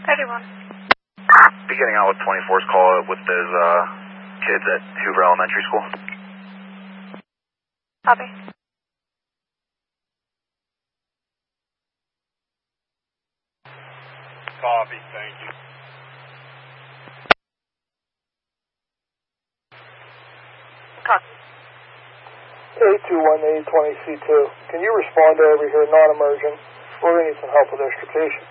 31. Be getting out with 24's call with those kids at Hoover Elementary School. Copy. Copy, thank you. Copy. A21820C2. Can you respond to over here, non-emergent? We're going to need some help with extrication.